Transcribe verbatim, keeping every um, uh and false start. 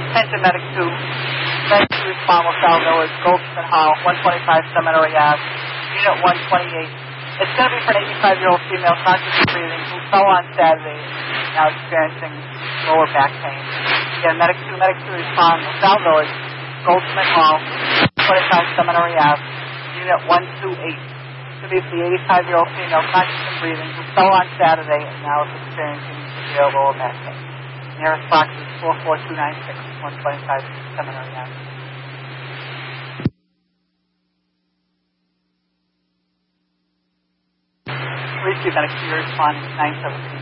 Attention Medic two. Medic two respond LaSalle Village, Goldsmith Hall, one twenty-five Seminary Ave, Unit one twenty-eight. It's going to be for an eighty-five-year-old female consciously breathing who fell on Saturday, now experiencing lower back pain. Again, Medic two, Medic two respond LaSalle Village, Goldsmith Hall, one twenty-five Seminary Ave, Unit one twenty-eight. It's going to be for the eighty-five-year-old female consciously breathing who fell on Saturday and now is experiencing severe lower back pain. Nearest box is four four two nine six, one twenty-five Seminary Ave. Receive Medic two responding nine seven three.